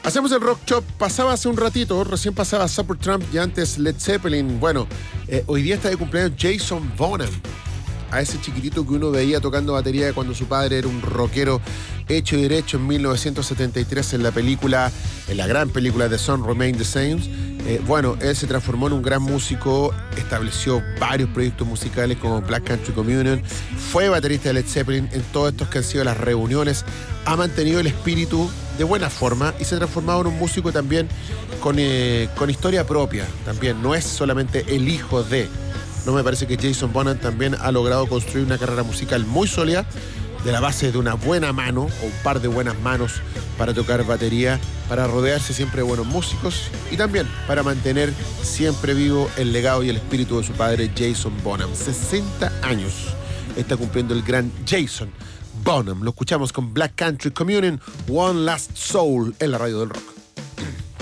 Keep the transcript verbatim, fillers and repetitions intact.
Hacemos el Rock Shop. Pasaba hace un ratito, recién pasaba Supertramp y antes Led Zeppelin. Bueno, eh, hoy día está de cumpleaños Jason Bonham. A ese chiquitito que uno veía tocando batería cuando su padre era un rockero hecho y derecho en mil novecientos setenta y tres en la película, en la gran película The Sun Remain the Same. Eh, bueno, él se transformó en un gran músico, estableció varios proyectos musicales como Black Country Communion, fue baterista de Led Zeppelin en todos estos que han sido las reuniones, ha mantenido el espíritu de buena forma y se ha transformado en un músico también con, eh, con historia propia, también no es solamente el hijo de... No me parece que Jason Bonham también ha logrado construir una carrera musical muy sólida de la base de una buena mano o un par de buenas manos para tocar batería, para rodearse siempre de buenos músicos y también para mantener siempre vivo el legado y el espíritu de su padre Jason Bonham. sesenta años está cumpliendo el gran Jason Bonham. Lo escuchamos con Black Country Communion, One Last Soul en la radio del rock.